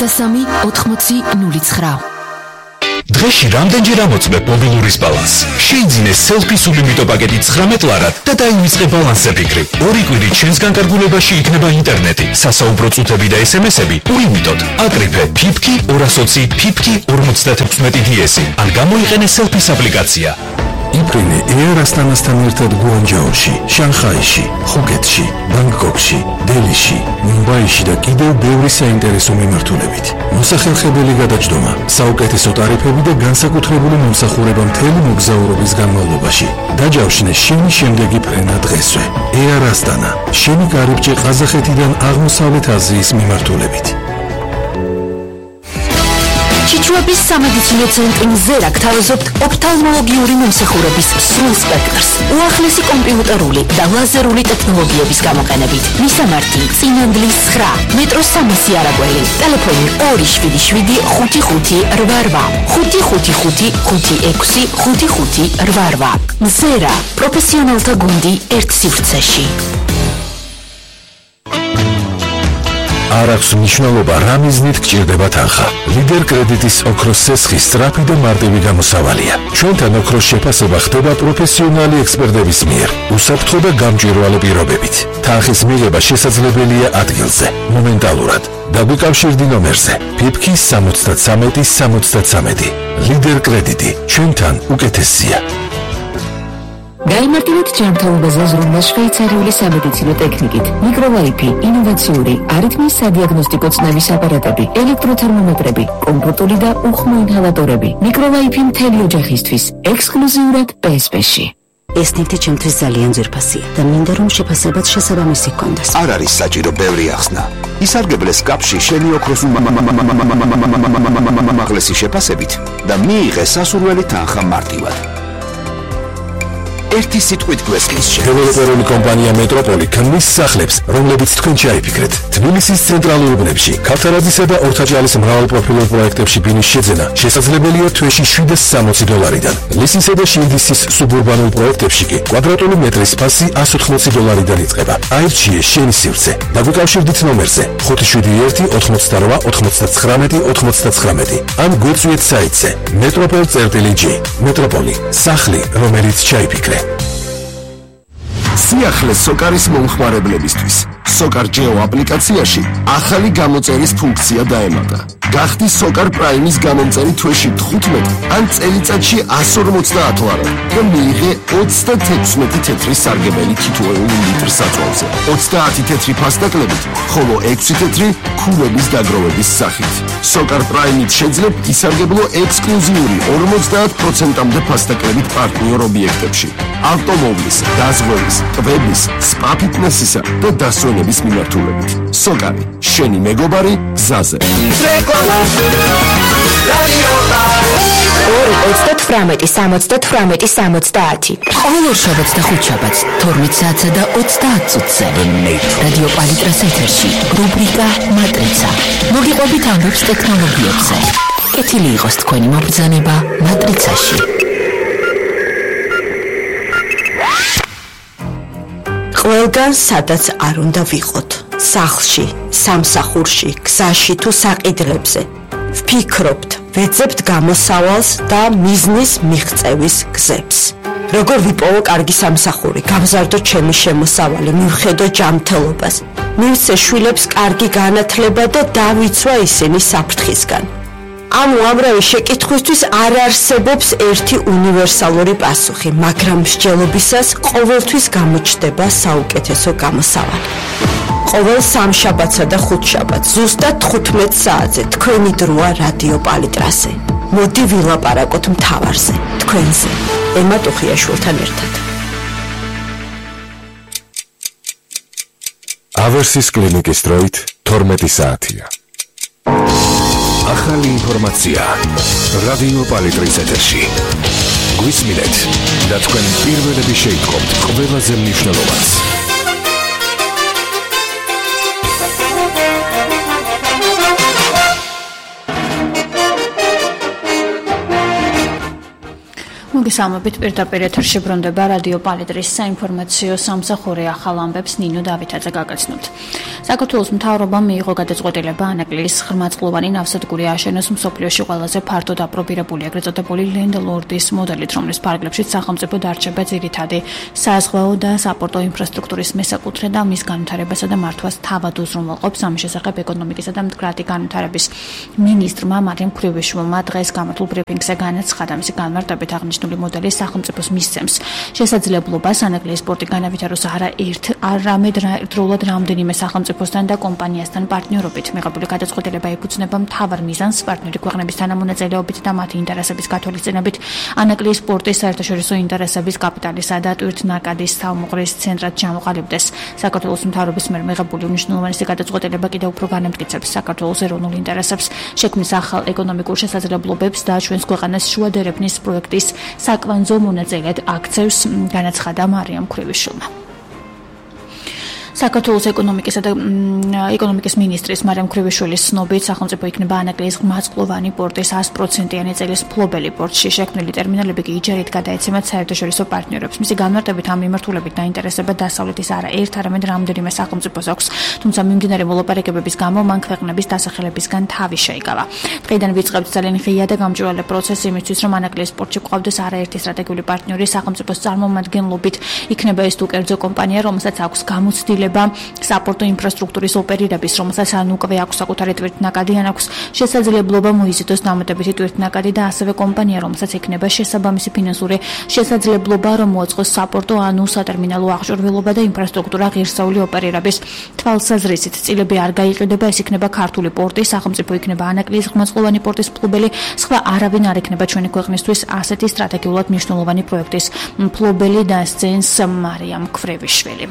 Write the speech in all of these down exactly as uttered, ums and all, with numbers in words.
სამი ოთხმოცი ნული ცხრა. დღეში რამდენჯერ ამოწმებ მობილურის ბალანსს? შეიძინე სელფის ულიმიტო პაკეტი ცხრამეტ ლარად და დაივიწყე ბალანსზე ფიქრი. ორი კვირით ჩვენს განკარგულებაში იქნება ინტერნეტი, სასაუბრო წუთები და ესემესები ულიმიტოდ. აკრიფე ფიფკი ორას ოცი ფიფკი ორმოცდათექვსმეტი დიესი ან გამოიყენე სელფის აპლიკაცია. იფრინე Air Astana-სთან ერთად გუანჯაოში, შანხაიში, ხუკეთში, ბანგკოკში, დელიში, მუმბაიში და კიდევ ბევრი საინტერესო მიმართულებით. მოსახერხებელი გადაჯდომა, საუკეთესო ტარიფები და განსაკუთრებული მომსახურება მთელი მოგზაურობის განმავლობაში. დაჯავშნე შენი შემდეგი ფრენა დღესვე. Air Astana, შენი კარიბჭე ყაზახეთიდან აღმოსავლეთ აზიის მიმართულებით. ჩიჩუების სამედიცინო ცენტრი მზერა გთავაზობთ ოფთალმოლოგიური მომსახურების სრულ სპექტრს, უახლესი კომპიუტერული და ლაზერული ტექნოლოგიების გამოყენებით. მისამართი: წინანდლის ცხრა, მეტროს სამასი არაგველი, ტელეფონი ორი შვიდი შვიდი ხუთი ხუთი რვა რვა, ხუთი ხუთი ხუთი ხუთი ექვსი ხუთი ხუთი რვა რვა. მზერა, პროფესიონალთა გუნდი ერთ სივრცეში. არ აქვს მნიშვნელობა რა მიზნით გჭირდება თანხა. ლიდერ კრედიტის ოქროს სესხი სწრაფი და მარტივი გამოსავალია. ჩვენთან ოქროს შეფასება ხდება პროფესიონალი ექსპერტების მიერ, უსაფრთხო და გამჭვირვალე პირობებით. თანხის მიღება შესაძლებელია ადგილზე, მომენტალურად. დაგვიკავშირდი ნომერზე ფიფკი სამოცდათსამეტი სამოცდათსამეტი. ლიდერ კრედიტი, ჩვენთან უკეთესია. გაიმართებთ ჯანმრთელობაზე ზრუნვა შვეიცარიული სამედიცინო ტექნიკით, მიკროვაიფი, ინოვაციური, არითმიის სადიაგნოსტიკო წნევის აპარატები, ელექტროთერმომეტრები, კომფორტული და უხმო ინჰალატორები. მიკროვაიფი მთელი ოჯახისთვის, ექსკლუზიურად პე ეს პე-ში. ეს ნივთი ჩემთვის ძალიან ძვირფასია და მინდა რომ შეფასებაც შესაბამისი ჰქონდეს. არ არის საჭირო ბევრი ახსნა. ისარგებლე სკაფში შენი ოქროს უმაღლესი შეფასებით და მიიღე სასურველი თანხა მარტივად. ერთი სიტყვით გვესმის შენ. დეველოპერული კომპანია მეტროპოლი ქმნის სახლებს, რომლებიც თქვენ ჩაიფიქრეთ. თბილისის ცენტრალურ უბნებში, ქავთარაძისა და ორთაჭალის მრავალპროფილურ პროექტებში ბინის შეძენა შესაძლებელია თვეში შვიდას სამოცი დოლარიდან. ლისისა და შილდისის სუბურბანულ პროექტებში კი კვადრატული მეტრის ფასი ასი ოცდაოთხი დოლარიდან იწყება. აირჩიე შენი სივრცე. დაგვიკავშირდით ნომერზე ხუთი შვიდი ერთი ოთხმოცდარვა ოთხმოცდათხრამეტი ოთხმოცდათხრამეტი ან გვეწვიეთ საიტზე metropol წერტილი ჯი. მეტროპოლი, სახლი, რომელიც ჩაიფიქრე. სიახლე სოკარის მომხმარებლებისთვის. სოკარ ჯეო აპლიკაციაში ახალი გამოწერის ფუნქცია დაემატა. გახდი სოკარ პრაიმის გამომწერი თვეში თხუთმეტი ან წელიწადში ასი ორმოცდაათ ლარად და მიიღე ოცდათექვსმეტი თეთრი სარგებელი თითოეული ლიტრ საწვავზე. ოცდაათი თეთრი ფასდაკლებით, ხოლო ექვსი თეთრი ქურების დაგროვების სახით. სოკარ პრაიმით შეძლებ ისარგებლო ექსკლუზიური ორმოცდაათ პროცენტამდე ფასდაკლებით პარტნიორ ობიექტებში. ავტომობილის, დაზღვევის, კვების, სპა ფიტნესისა და დასვენების მიმართულებით. სოკარი, შენი მეგობარი გზაზე. ორი ოცდათვრამეტი სამოცდათვრამეტი სამოცდაათი. ყოველ ორშაბათს და ხუთშაბათს თორმეტ საათსა და ოცდაათ წუთზე რადიო პალიტრას ეთერში რუბრიკა მატრიცა. მოგიყვებით ამბებს ტექნოლოგიებზე. კეთილი იყოს თქვენი მობრძანება მატრიცაში. ყველგან სადაც არ უნდა ვიყოთ, სახლში, სამსახურში, გზაში თუ საყიდლებზე. ვფიქრობთ, ვეძებთ გამოსავალს და მიზნის მიღწევის გზებს. როგორ ვიპოვო კარგი სამსახური, გავზარდო ჩემი შემოსავალი, მივხედო ჯანმრთელობას, მივცე შვილებს კარგი განათლება და დავიცვა ისინი საფრთხისგან. ამ უამრავი შეკითხვისთვის არ არსებობს ერთი უნივერსალური პასუხი, მაგრამ მსჯელობისას ყოველთვის გამოჩნდება საუკეთესო გამოსავალი. ყოველ სამშაბათსა და ხუთშაბათს ზუსტად თხუთმეტ საათზე თქვენი დროა რადიო პალიტრაზე. მოდი ვილაპარაკოთ მთავარზე, თქვენზე, ემა ტუხიაშვილთან ერთად. ავერსის კლინიკის დროით თორმეტი საათია. ახალი ინფორმაცია რადიო პალიტრის ეთერში. გვისმინეთ და თქვენ პირველები შეიტყობთ ყველაზე მნიშვნელოვანს. მოგესალმებით, პირდაპირ ეთერში ბრუნდება რადიო პალიტრის საინფორმაციო სამსახური ახალ ამბებს ნინო დავითაძე გაგაცნობთ. საქართველოს მთავრობამ მიიღო გადაწყვეტილება ანაკლიის ღრმაწყლოვანი ნავსადგური ააშენოს მსოფლიოში ყველაზე ფართოდ აპრობირებული ეგრეთ წოდებული ლენდ-ლორდის მოდელით, რომლის ფარგლებშიც სახელმწიფო დარჩება ძირითადი საზღვაო და საპორტო ინფრასტრუქტურის მესაკუთრე და მის განვითარებასა და მართვას თავად უზრუნველყოფს. ამის შესახებ ეკონომიკისა და მდგრადი განვითარების მინისტრმა მარიამ ქვრივიშვილმა დღეს გამართულ ბრიფინგზე განაცხადა, მისი განმარტებით აღნიშნული მოდელი სახელმწიფოს მისცემს შესაძლებლობას ანაკლიის პორტი განავითაროს არა ერთ, არამედ ერთდროულად რამდენიმე სახელმწიფოსთან და კომპანიასთან პარტნიორობით. მიღებული გადაწყვეტილება ეფუძნება მთავარ მიზანს პარტნიორი ქვეყნების თანამონაწილეობით და მათი ინტერესების გათვალისწინებით ანაკლიის პორტის საერთაშორისო ინტერესების კაპიტალისა და ტვირთნაკადის თავმოყრის ცენტრად ჩამოყალიბდეს. საქართველოს მთავრობის მიერ მიღებული უნიშნულოვანესი გადაწყვეტილება კიდევ უფრო განამტკიცებს საქართველოს ეროვნულ ინტერესებს, შექმნის ახალ ეკონომიკურ შესაძლებლობებს და ჩვენს ქვეყანას შუადერეფნის პროექტის საკვანძო მონაწილედ აქცევს, განაცხადა მარიამ ქვრივიშვილმა. საქართველოს ეკონომიკისა და ეკონომიკის მინისტრის მარიამ ქვრივიშვილის ცნობით, სახელმწიფო იქნება ანაკლიის ღრმაწყლოვანი პორტის sto პროცენტიანი წელის მფლობელი. პორტში შექმნილი ტერმინალები კი იჯერით გადაეცემათ საერთაშორისო პარტნიორებს. მისი განმარტებით ამ მიმართულებით დაინტერესება დასავლეთის არა ერთ, არამედ რამდენიმე სახელმწიფოს აქვს, თუმცა მიმდინარე მოლაპარაკებების გამო მან ქვეყნების დასახელებისგან თავი შეიკავა. დღეიდან ვიწყებთ ძალიან ღია და გამჭვირვალე პროცესი იმისთვის, რომ ანაკლიის პორტში გვყავდეს არაერთი სტრატეგიული პარტნიორი სახელმწიფოს წარმომადგენლობით. იქნება ეს თუ კერძო კომპანია, რომელსაც აქვს გამოცდილება საპორტო ინფრასტრუქტურის ოპერირების, რომელსაც ან უკვე აქვს საკუთარი ტვირთნაკადი, ან აქვს შესაძლებლობა მოიზიდოს დამატებითი ტვირთნაკადი და ასევე კომპანია, რომელსაც ექნება შესაბამისი ფინანსური შესაძლებლობა, რომ მოაწყოს საპორტო ანუ სატერმინალო აღჭურვილობა და ინფრასტრუქტურა ღირსეული ოპერირების თვალსაზრისით. წილები არ გაიყიდება, ეს იქნება ქართული პორტი, სახელმწიფო იქნება ანაკლიის ღრმაწყლოვანი პორტის მფლობელი, სხვა არავინ არ ექნება ჩვენი ქვეყნისთვის ასეთი სტრატეგიულად მნიშვნელოვანი პროექტის მფლობელი, დასძენს მარიამ ქვრივიშვილი.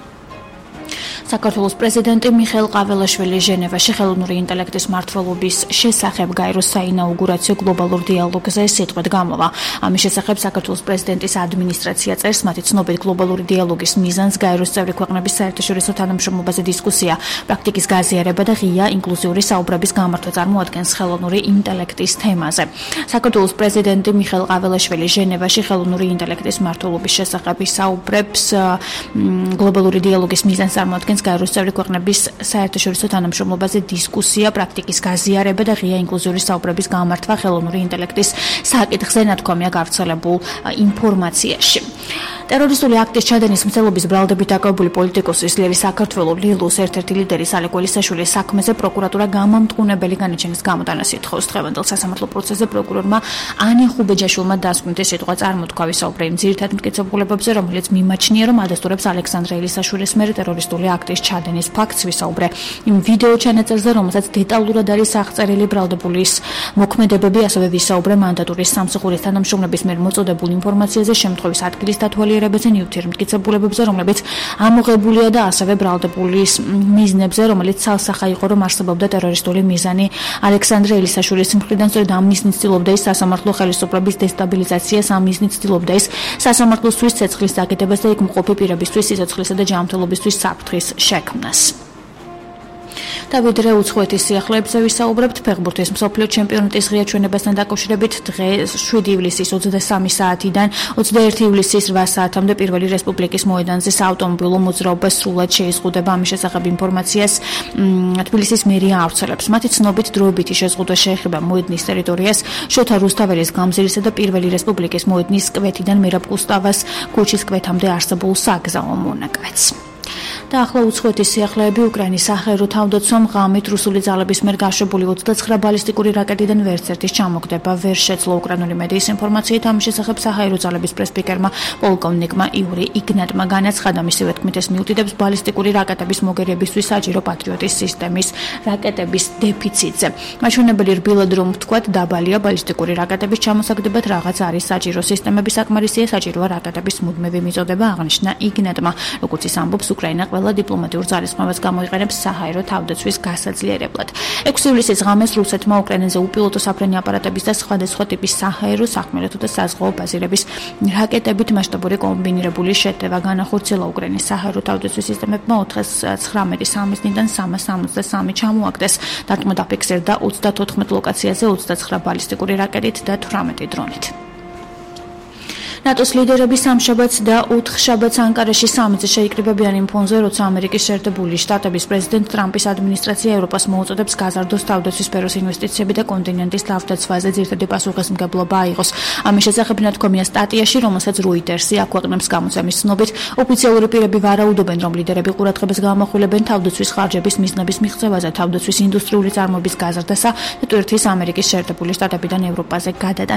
საქართველოს პრეზიდენტი მიხეილ ყაველაშვილი ჟენევაში ხელოვნური ინტელექტის მმართველობის შესახებ გაეროს საინაუგურაციო გლობალურ დიალოგზე სიტყვით გამოვა. ამის შესახებ საქართველოს პრეზიდენტის ადმინისტრაცია წერს, მათი ცნობით გლობალური დიალოგის მიზანს გაეროს წევრი ქვეყნების საერთაშორისო თანამშრომლობაზე დისკუსია, პრაქტიკის გაზიარება და ღია ინკლუზიური საუბრების გამართვა წარმოადგენს ხელოვნური ინტელექტის თემაზე. საქართველოს პრეზიდენტი მიხეილ ყაველაშვილი ჟენევაში ხელოვნური ინტელექტის მმართველობის შესახებ საუბრებს, გლობალური დიალოგის მიზანს წარმოადგენს გაეროს წევრი ქვეყნების საერთაშორისო თანამშრომლობაზე დისკუსია, პრაქტიკის გაზიარება და ღია ინკლუზიური საუბრების გამართვა ხელოვნური ინტელექტის საკითხზე, ნათქვამია გავრცელებულ ინფორმაციაში. ტერორისტული აქტის ჩადენის მცდელობის ბრალდებით დაკავებული პოლიტიკოსის ლიერი საქართველოს ლილუს ერთ-ერთი ლიდერი ალე კველისაშვილის საქმეზე პროკურატურა გამამტყუნებელი განაჩენის გამოტანას ითხოვს. დღევანდელ სასამართლო პროცესზე პროკურორმა ანი ხუბეჯაშვილმა დასკვნითი სიტყვა წარმოთქვა, ვისაუბრე იმ ძირითად მტკიცებულებებზე, რომელიც მიმაჩნია, რომ ადასტურებს ალექსანდრე ელისაშვილის მიერ ტერორისტული აქტის ჩადენის ფაქტს, ვისაუბრე იმ ვიდეო ჩანაწერზე, რომელსაც დეტალურად არის აღწერილი ბრალდებულის მოქმედებები, ასევე ვისაუბრე მანდატურის სამსახურის თანამშრომლების მიერ მოწოდებულ ინფორმაციაზე, შემთხვევის ადგილის დათვალიერებაზე, ნივთიერ მტკიცებულებებზე, რომლებიც ამოღებულია და ასევე ბრალდებულის მიზნებზე, რომელიც ცალსახა იყო, რომ არსებობდა ტერორისტული მიზანი ალექსანდრე ელისაშვილის მხრიდან. სწორედ ამ მიზნით ცდილობდა ის სასამართლო ხელისუფლების დესტაბილიზაციას, ამ მიზნით ცდილობდა ის სასამართლოსთვის ცეცხლის დაკიდებას და იქ მყოფი პირებისთვის სიცოცხლისა და ჯანმრთელობისთვის საფრთხის შექმნას. დავიდრე უცხოეთის სიახლეებზე ვისაუბრებთ. ფეხბურთის მსოფლიო ჩემპიონატის ღია ჩვენებასთან დაკავშირებით დღეს შვიდი ივლისის ოცდასამი საათიდან ოცდაერთი ივლისის რვა საათამდე პირველი რესპუბლიკის მოედანზე საავტომობილო მოძრაობა სრულად შეიზღუდება. ამის შესახებ ინფორმაციას თბილისის მერია ავრცელებს. მათი ცნობით დროებითი შეზღუდვა შეეხება მოედნის ტერიტორიას შოთა რუსთაველის გამზირისა და პირველი რესპუბლიკის მოედნის კვეთიდან მერაბ გუსტავას ქუჩის კვეთამდე არსებულ საგზაო მონაკვეთს. და ახლა უცხოეთის სიახლეები. უკრაინის საჰაერო თავდაცვამ ღამით რუსული ძალების მიერ გაშვებული ოცდაცხრა ბალისტიკური რაკეტიდან ვერც ერთის ჩამოგდება ვერ შეძლო. უკრაინული მედიის ინფორმაციით ამის შესახებ საჰაერო ძალების პრესპიკერმა პოლკოვნიკმა იური იგნატმა განაცხადა, მისივე თქმით ეს მიუთითებს ბალისტიკური რაკეტების მოგერიებისთვის საჭირო პატრიოტის სისტემის რაკეტების დეფიციტზე. მაჩვენებელი რბილად რომ ვთქვათ, დაბალია ბალისტიკური რაკეტების ჩამოსაგდებად რაღაც არის საჭირო სისტემების საკმარისია, საჭიროა რაკეტების მუდმივი მიწოდება, აღნიშნა იგნატმა. როგორც ის ამბობს, უკრაინა ყველა დიპლომატიურ ძალისხმევას გამოიყენებს საჰაერო თავდაცვის გასაძლიერებლად. ექვსი ივლისის ღამეს რუსეთმა უკრაინაზე უპილოტო საფრენი აპარატების და სხვადასხვა ტიპის საჰაერო, სახმელეთო და საზღვაო ბაზირების რაკეტებით მასშტაბური კომბინირებული შეტევა განახორციელა. უკრაინის საჰაერო თავდაცვის სისტემებმა ოთხას ცხრამეტი სამიზნიდან სამას ორმოცდასამი ჩამოაგდეს. დარტყმა დაფიქსირდა ოცდათოთხმეტ ლოკაციაზე ოცდაცხრა ბალისტიკური რაკეტით და თვრამეტი დრონით. ნატოს ლიდერები სამშაბათს და ოთხშაბათს ანკარაში სამი შეიკრიბებიან იმ ფონზე, როცა ამერიკის შეერთებული შტატების პრეზიდენტ ტრამპის ადმინისტრაცია ევროპას მოუწოდებს გაზარდოს თავდაცვის სფეროს ინვესტიციები და კონტინენტის თავდაცვაზე ძირითადი პასუხისმგებლობა აიღოს. ამის შესახებ ნათქვამია სტატიაში, რომელსაც Reuters-ი აქვეყნებს გამოცემის ცნობით, ოფიციალური პირები ვარაუდობენ, რომ ლიდერები ყურადღებას გაამახვილებენ თავდაცვის ხარჯების მიზნების მიღწევაზე, თავდაცვის ინდუსტრიული წარმოების გაზრდასა და ტვირთის ამერიკის შეერთებული შტატებიდან ევროპაზე გადატანას.